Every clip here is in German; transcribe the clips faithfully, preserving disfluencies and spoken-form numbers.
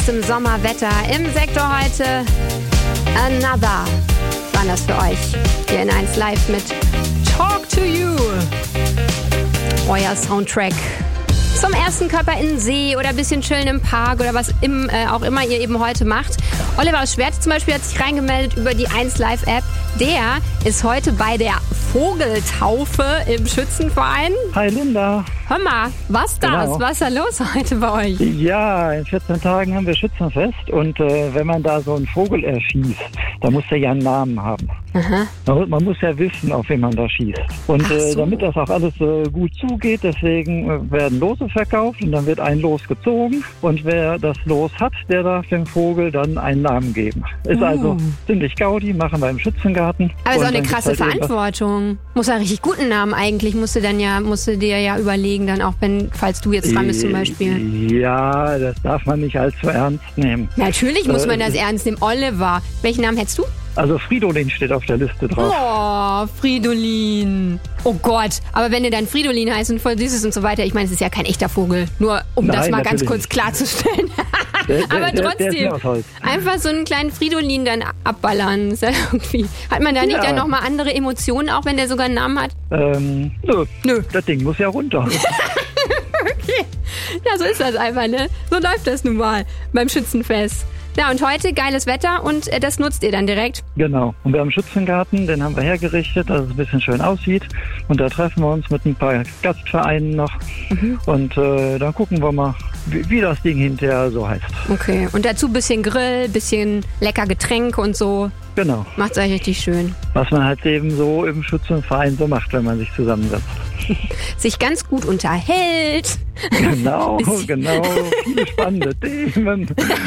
bestem Sommerwetter im Sektor heute. Another waren das für euch hier in eins Live mit Talk to You. Euer Soundtrack zum ersten Körper in den See oder ein bisschen chillen im Park oder was im, äh, auch immer ihr eben heute macht. Oliver aus Schwerte zum Beispiel hat sich reingemeldet über die eins Live App. Der ist heute bei der Vogeltaufe im Schützenverein. Hi Linda. Hör mal, was das? Genau. Was ist da los heute bei euch? Ja, in vierzehn Tagen haben wir Schützenfest und äh, wenn man da so einen Vogel erschießt, dann muss der ja einen Namen haben. Aha. Man, man muss ja wissen, auf wen man da schießt. Und Ach äh, so. damit das auch alles äh, gut zugeht, deswegen äh, werden Lose verkauft und dann wird ein Los gezogen. Und wer das Los hat, der darf dem Vogel dann einen Namen geben. Ist Oh. also ziemlich gaudi, machen wir im Schützengarten. Aber ist Und auch eine dann gibt's krasse halt irgendwas- Verantwortung. Muss ja einen richtig guten Namen eigentlich. Musst du dann ja, musst du dir ja überlegen, dann auch wenn, falls du jetzt dran bist zum Beispiel. Ja, das darf man nicht allzu ernst nehmen. Natürlich muss Äh, man das ernst nehmen. Oliver, welchen Namen hättest du? Also Fridolin steht auf der Liste drauf. Oh, Fridolin. Oh Gott, aber wenn du dann Fridolin heißt und voll süß ist und so weiter, ich meine, es ist ja kein echter Vogel. Nur um Nein, das mal ganz natürlich kurz nicht. klarzustellen. Der- der- aber der- der ist trotzdem, mir aus Holz. einfach so einen kleinen Fridolin dann abballern. Ist ja irgendwie, hat man da nicht Ja. dann nochmal andere Emotionen, auch wenn der sogar einen Namen hat? Ähm, nö, Nö. das Ding muss ja runter. Okay. Ja, so ist das einfach, ne? So läuft das nun mal beim Schützenfest. Ja, und heute geiles Wetter und äh, das nutzt ihr dann direkt. Genau. Und wir haben einen Schützengarten, den haben wir hergerichtet, dass es ein bisschen schön aussieht. Und da treffen wir uns mit ein paar Gastvereinen noch. Mhm. Und äh, dann gucken wir mal, wie, wie das Ding hinterher so heißt. Okay, und dazu ein bisschen Grill, bisschen lecker Getränk und so. Genau. Macht's euch richtig schön. Was man halt eben so im Schützenverein so macht, wenn man sich zusammensetzt. Sich ganz gut unterhält. Genau, genau. Viele spannende Themen.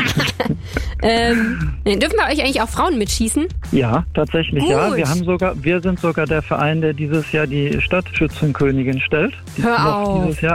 Ähm, dürfen bei euch eigentlich auch Frauen mitschießen? Ja, tatsächlich, ja. Gut. Wir haben sogar, wir sind sogar der Verein, der dieses Jahr die Stadtschützenkönigin stellt. Die Hör noch auf. Dieses Jahr